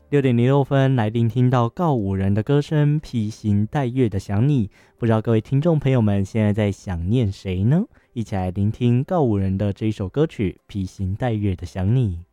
6:06来聆听到告五人的歌声，披星戴月的想你。不知道各位听众朋友们现在在想念谁呢？一起来聆听告五人的这一首歌曲《披星戴月的想你》。